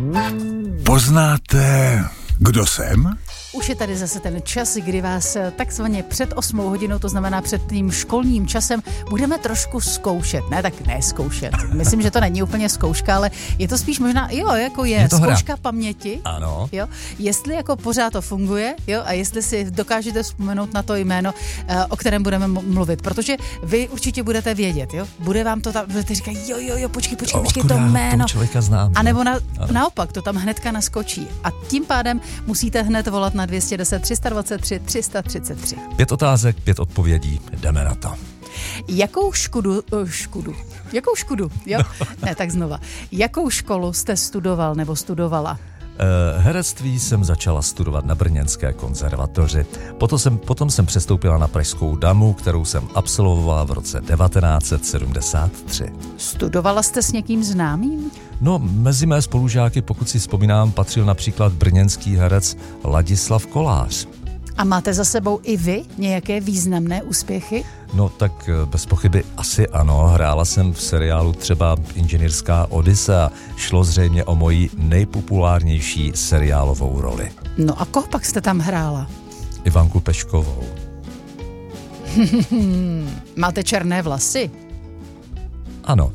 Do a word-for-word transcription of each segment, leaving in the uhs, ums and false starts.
Poznáte, kdo jsem? Už je tady zase ten čas, kdy vás takzvaně před osmou hodinou, to znamená před tím školním časem, budeme trošku zkoušet. Ne, tak ne zkoušet. Myslím, že to není úplně zkouška, ale je to spíš možná, jo, jako je, je zkouška hra. Paměti. Ano. Jo, jestli jako pořád to funguje, jo, a jestli si dokážete vzpomenout na to jméno, o kterém budeme mluvit, protože vy určitě budete vědět, jo. Bude vám to tam, budete říkat, jo, jo, jo, počkej, počkej, počkej, to jméno. Člověka znám. A nebo na, naopak, to tam hnedka naskočí. A tím pádem musíte hned volat na dvě stě deset, tři sta dvacet tři, tři sta třicet tři. Pět otázek, pět odpovědí, jdeme na to. Jakou škudu, škudu, jakou škudu, jo? No. Ne, tak znova. Jakou školu jste studoval nebo studovala? Uh, herectví jsem začala studovat na Brněnské konzervatoři. Potom jsem, potom jsem přestoupila na Pražskou damu, kterou jsem absolvovala v roce devatenáct set sedmdesát tři. Studovala jste s někým známým? No, mezi mé spolužáky, pokud si vzpomínám, patřil například brněnský herec Ladislav Kolář. A máte za sebou i vy nějaké významné úspěchy? No tak bez pochyby asi ano. Hrála jsem v seriálu třeba Inženýrská Odyssea. Šlo zřejmě o moji nejpopulárnější seriálovou roli. No a koho pak jste tam hrála? Ivanku Peškovou. Máte černé vlasy? Ano.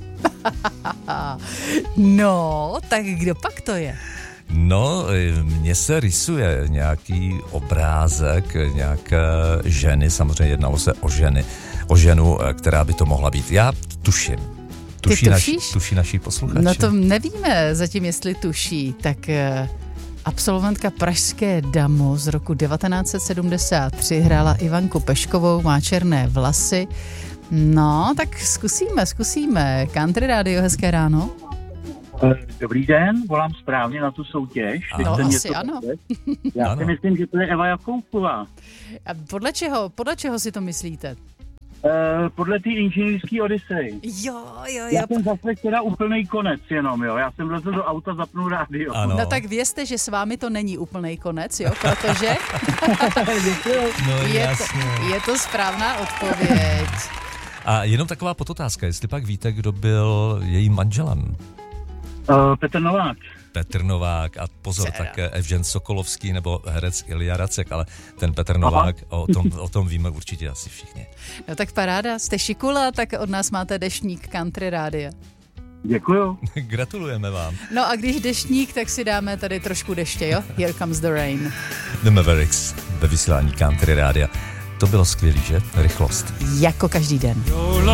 No, tak kdo pak to je? No, mně se rysuje nějaký obrázek nějaké ženy, samozřejmě jednalo se o ženy, o ženu, která by to mohla být. Já tuším. Tuší, naši, tuší naší posluchači. No to nevíme zatím, jestli tuší. Tak absolventka Pražské damo z roku devatenáct set sedmdesát tři hrála Ivanku Peškovou, má černé vlasy. No, tak zkusíme, zkusíme. Country Radio, hezké ráno. Dobrý den, volám správně na tu soutěž. No, asi ano. Já ano. si myslím, že to je Eva Jakouková. A podle čeho, podle čeho si to myslíte? Uh, podle té Inženýrské Odyssey. Jo, jo, Já já... jsem zase teda úplnej konec jenom, jo. Já jsem vlezl do auta, zapnul rádio. Ano. No tak vězte, že s vámi to není úplnej konec, jo, protože no, je, to, je to správná odpověď. A jenom taková podotázka, jestli pak víte, kdo byl jejím manželem? Uh, Petr Novák. Petr Novák a pozor, Cera. tak Evžen Sokolovský nebo herec Ilja Racek, ale ten Petr Novák, o tom, o tom víme určitě asi všichni. No tak paráda, jste šikula, tak od nás máte deštník Country Rádia. Děkuju. Gratulujeme vám. No a když deštník, tak si dáme tady trošku deště, jo? Here comes the rain. The Mavericks ve vysílání Country Rádia. To bylo skvělý, že? Rychlost. Jako každý den.